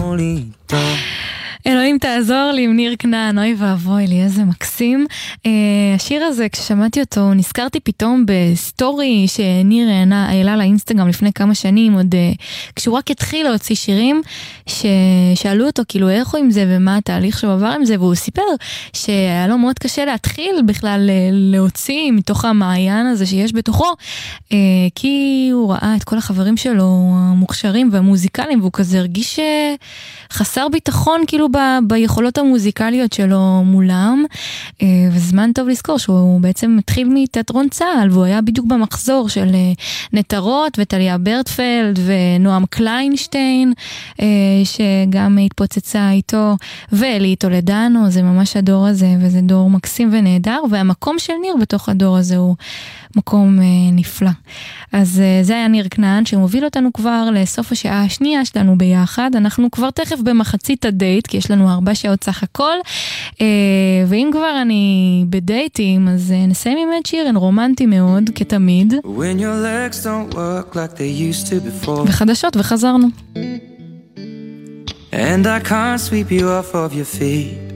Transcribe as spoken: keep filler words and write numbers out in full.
אלוהים תעזור לי עם ניר כנען, אוי ואבוי לי, איזה מקסים. אה, השיר הזה, כששמעתי אותו, נזכרתי פתאום בסטורי שניר העלה לאינסטגרם לפני כמה שנים, עוד אה, כשהוא רק התחיל להוציא שירים, ששאלו אותו כאילו איך הוא עם זה ומה התהליך שהוא עבר עם זה, והוא סיפר שהיה לו מאוד קשה להתחיל בכלל להוציא מתוך המעיין הזה שיש בתוכו, אה, כי הוא ראה את כל החברים שלו המוכשרים והמוזיקליים, והוא כזה הרגיש חסר ביטחון כאילו ב- ביכולות המוזיקליות שלו מולם, וזמן טוב לזכור שהוא בעצם התחיל מתיאטרון צהל, והוא היה בדיוק במחזור של נטרות וטליה ברטפלד ונועם קליינשטיין, שגם התפוצצה איתו, ואלי טולדנו, זה ממש הדור הזה, וזה דור מקסים ונהדר, והמקום של ניר בתוך הדור הזה הוא מקום נפלא. אז זה היה ניר כנען, שמוביל אותנו כבר לסוף השעה השנייה שלנו ביחד. אנחנו כבר תכף במחצית הדייט, כי יש לנו ארבע שעות סך הכל, ואם כבר אני בדייטים, אז נסיים עם אד שירן, רומנטי מאוד, כתמיד. וחדשות, וחזרנו. And I can't sweep you off of your feet.